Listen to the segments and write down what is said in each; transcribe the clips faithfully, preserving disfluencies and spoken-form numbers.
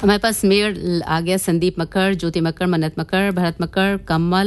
हमारे पास मेयर आ गया संदीप मक्कड़, ज्योति मक्कड़, मन्नत मक्कड़, भरत मक्कड़, कमल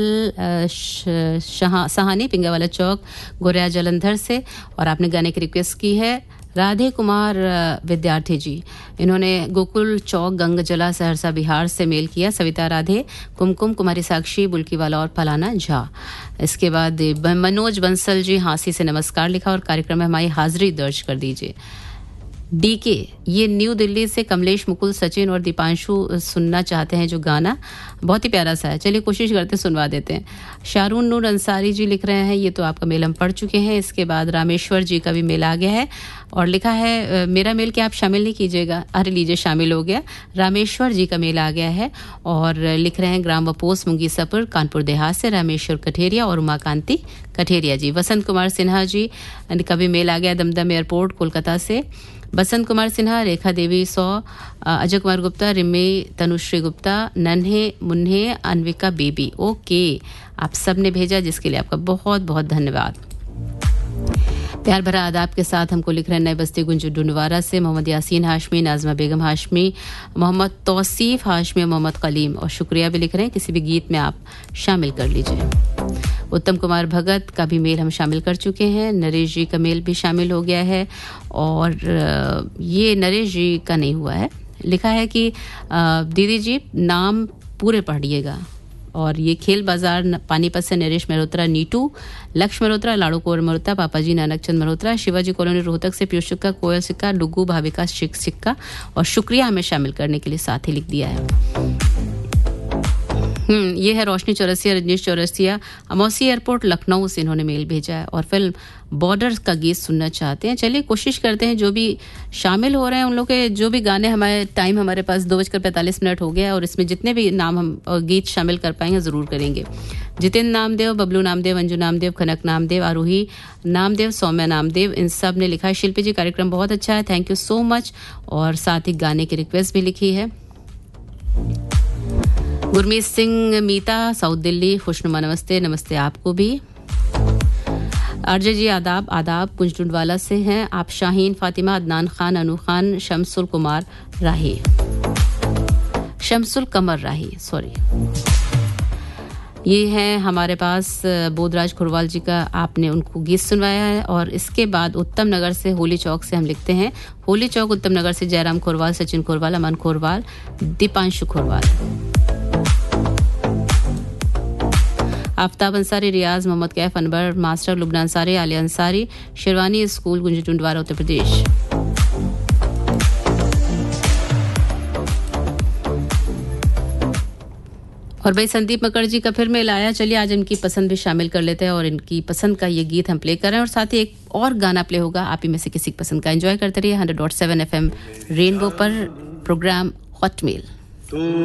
शाह सहानी पिंगावाला चौक गोरिया जलंधर से, और आपने गाने की रिक्वेस्ट की है राधे कुमार विद्यार्थी जी। इन्होंने गोकुल चौक गंगजला सहरसा बिहार से मेल किया। सविता राधे, कुमकुम, कुमारी साक्षी, बुल्कीवाला और फलाना झा। इसके बाद मनोज बंसल जी हांसी से नमस्कार लिखा और कार्यक्रम में हमारी हाजिरी दर्ज कर दीजिए। डीके ये न्यू दिल्ली से कमलेश, मुकुल, सचिन और दीपांशु सुनना चाहते हैं जो गाना, बहुत ही प्यारा सा है, चलिए कोशिश करते सुनवा देते हैं। शारून नूर अंसारी जी लिख रहे हैं, ये तो आपका मेल हम पढ़ चुके हैं। इसके बाद रामेश्वर जी का भी मेल आ गया है और लिखा है मेरा मेल क्या आप शामिल नहीं कीजिएगा, अरे लीजिए शामिल हो गया। रामेश्वर जी का मेल आ गया है और लिख रहे हैं ग्राम वपोस मुंगी सपुर कानपुर देहात से रामेश्वर कठेरिया और उमाकांति कठेरिया जी। वसंत कुमार सिन्हा जी का भी मेल आ गया दमदम एयरपोर्ट कोलकाता से। बसंत कुमार सिन्हा, रेखा देवी सौ, अजय कुमार गुप्ता, रिमी तनुश्री गुप्ता, नन्हे मुन्हे, अनविका बेबी। ओके, आप सब ने भेजा जिसके लिए आपका बहुत बहुत धन्यवाद। प्यार भरा आदाब के साथ हमको लिख रहे हैं नए बस्ती गुंजू डुंडवारा से मोहम्मद यासीन हाशमी, नाजमा बेगम हाशमी, मोहम्मद तौसीफ हाशमी, मोहम्मद कलीम, और शुक्रिया भी लिख रहे हैं किसी भी गीत में आप शामिल कर लीजिए। उत्तम कुमार भगत का भी मेल हम शामिल कर चुके हैं। नरेश जी का मेल भी शामिल हो गया है और ये नरेश जी का नहीं हुआ है, लिखा है कि दीदी जी नाम पूरे पढ़िएगा। और ये खेल बाजार पानीपत से नरेश मल्होत्रा, नीटू, लक्ष्य मल्होत्रा, लाड़ू कुंवर मल्होत्रा, पापाजी नानक चंद मल्होत्रा, शिवाजी कॉलोनी रोहतक से पीयूष सिक्का, कोयल सिक्का, डुग्गू भाविका शिक सिक्का, और शुक्रिया हमें शामिल करने के लिए साथ ही लिख दिया है। हम्म ये है रोशनी चौरसिया, रजनीश चौरसिया, अमौसी एयरपोर्ट लखनऊ से इन्होंने मेल भेजा है और फिल्म बॉर्डर्स का गीत सुनना चाहते हैं। चलिए कोशिश करते हैं जो भी शामिल हो रहे हैं उन लोग के जो भी गाने, हमारे टाइम हमारे पास दो बजकर पैंतालीस मिनट हो गया और इसमें जितने भी नाम हम गीत शामिल कर पाएंगे ज़रूर करेंगे। जितेंद्र नामदेव, बबलू नामदेव, अंजू नामदेव, खनक नामदेव, आरोही नामदेव, सौम्या नामदेव, इन सब ने लिखा है शिल्पी जी कार्यक्रम बहुत अच्छा है, थैंक यू सो मच, और साथ ही गाने की रिक्वेस्ट भी लिखी है। गुरमीत सिंह मीता, साउथ दिल्ली, खुशनुमा नमस्ते। नमस्ते आपको भी। आरजे जी आदाब आदाब, कुंजडुंडवाला से हैं आप। शाहीन, फातिमा, अदनान खान, अनु खान, शमसुल कुमार राही, शमसुल कमर राही सॉरी, ये है हमारे पास बोधराज खुरवाल जी का, आपने उनको गीत सुनवाया है। और इसके बाद उत्तम नगर से होली चौक से हम लिखते हैं, होली चौक उत्तम नगर से जयराम खुरवाल, सचिन खुरवाल, अमन खुरवाल, दीपांशु खुरवाल, आफ्ताब अंसारी, रियाज, मोहम्मद कैफ अनवर, मास्टर लुबना अंसारी, आलिया अंसारी, शेरवानी स्कूल गुंजी टुंडवारा उत्तर प्रदेश। और भाई संदीप मक्कड़ जी का फिर मेल आया, चलिए आज इनकी पसंद भी शामिल कर लेते हैं और इनकी पसंद का ये गीत हम प्ले कर रहे हैं और साथ ही एक और गाना प्ले होगा आप ही में से किसी की पसंद का। एंजॉय करते रहिए hundred dot seven F M rainbow पर प्रोग्राम हॉट मेल।